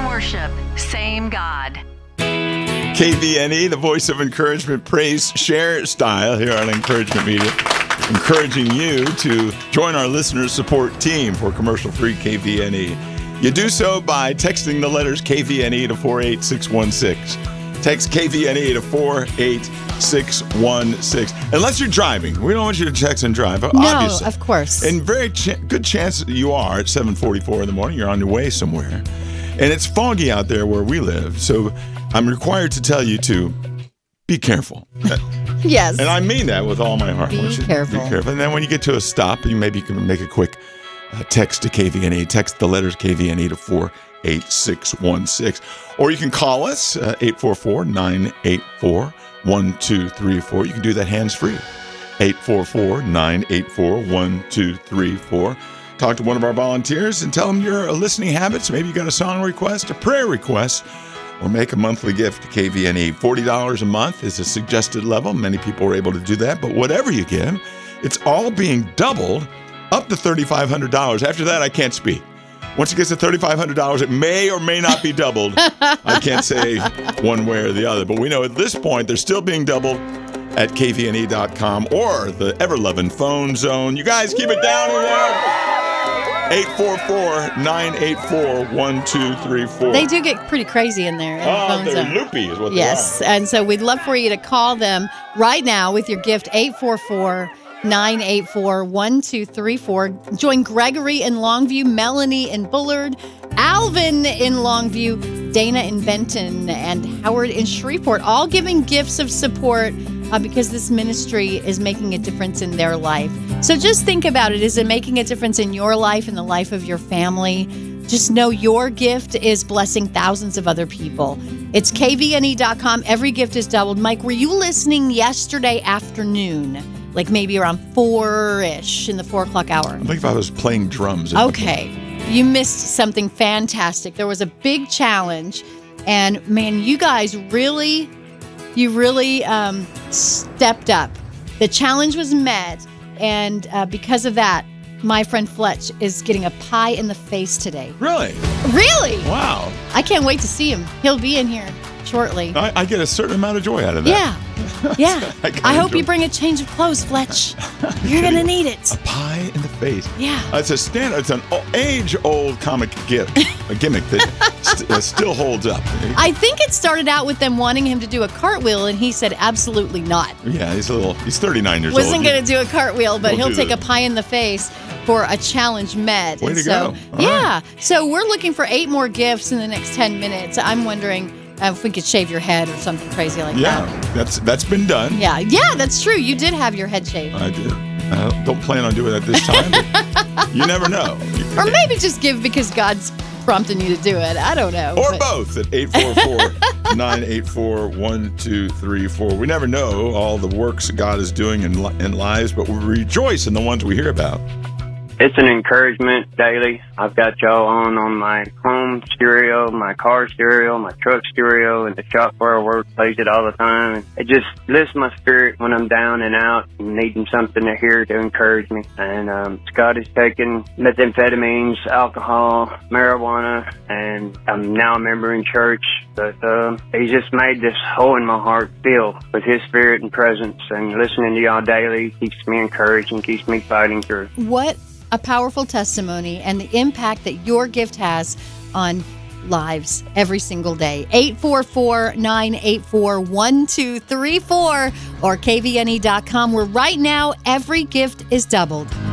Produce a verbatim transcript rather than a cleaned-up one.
worship, same God. K V N E, the voice of encouragement, praise, share style here on Encouragement Media. Encouraging you to join our listener support team for commercial-free K V N E. You do so by texting the letters K V N E to four eight six one six. Text K V N E to four eight six one six. Unless you're driving. We don't want you to text and drive, no, obviously. Of course. And very ch- good chance you are at seven forty-four in the morning. You're on your way somewhere. And it's foggy out there where we live. So I'm required to tell you to be careful. Yes. And I mean that with all my heart. Be careful. Be careful. And then when you get to a stop, you maybe can make a quick uh, text to K V N E. Text the letters K V N E to four eight six one six. Or you can call us, uh, eight four four, nine eight four, one two three four. You can do that hands-free. eight four four, nine eight four, one two three four. Talk to one of our volunteers and tell them your listening habits. Maybe you got a song request, a prayer request, or make a monthly gift to K V N E. forty dollars a month is a suggested level. Many people are able to do that. But whatever you give, it's all being doubled up to three thousand five hundred dollars. After that, I can't speak. Once it gets to three thousand five hundred dollars, it may or may not be doubled. I can't say one way or the other. But we know at this point, they're still being doubled at K V N E dot com or the ever-loving phone zone. You guys keep it down in there. eight four four, nine eight four, one two three four. They do get pretty crazy in there. In oh, the phone they're zone. loopy is what yes, they are. and so we'd love for you to call them right now with your gift, eight four four, nine eight four, one two three four. Join Gregory in Longview, Melanie in Bullard, Alvin in Longview, Dana in Benton, and Howard in Shreveport, all giving gifts of support uh, because this ministry is making a difference in their life. So just think about it. Is it making a difference in your life, in the life of your family? Just know your gift is blessing thousands of other people. It's K V N E dot com. Every gift is doubled. Mike, were you listening yesterday afternoon? Like maybe around four-ish in the four o'clock hour? I believe I was playing drums. Okay. You missed something fantastic. There was a big challenge. And man, you guys really, you really um, stepped up. The challenge was met. And uh, because of that, my friend Fletch is getting a pie in the face today. Really? Really? Wow. I can't wait to see him. He'll be in here shortly. I, I get a certain amount of joy out of that. Yeah. Yeah. I, I hope you bring a change of clothes, Fletch. You're going to need it. A pie in the face. Yeah. Uh, it's a standard. It's an o- age-old comic gimmick, a gimmick that st- uh, still holds up. I think it started out with them wanting him to do a cartwheel, and he said absolutely not. Yeah, he's a little. He's thirty-nine years Wasn't old. going to do a cartwheel, but We'll he'll do take that. a pie in the face for a challenge met. Way And to so, go. All yeah. right. So we're looking for eight more gifts in the next ten minutes. I'm wondering uh, if we could shave your head or something crazy like Yeah, that. that's that's been done. Yeah. Yeah, that's true. You did have your head shaved. I did. I don't plan on doing that this time. But you never know. Or maybe just give because God's prompting you to do it. I don't know. Or but- both at eight four four, nine eight four, one two three four. We never know all the works that God is doing in, li- in lives, but we rejoice in the ones we hear about. It's an encouragement daily. I've got y'all on on my home stereo, my car stereo, my truck stereo, and the shop where I work plays it all the time. It just lifts my spirit when I'm down and out and needing something to hear to encourage me. And um, Scott has taken methamphetamines, alcohol, marijuana, and I'm now a member in church. But uh, he's just made this hole in my heart fill with his spirit and presence. And listening to y'all daily keeps me encouraged and keeps me fighting through. What a powerful testimony and the impact that your gift has on lives every single day. eight four four, nine eight four, one two three four or K V N E dot com, where right now every gift is doubled.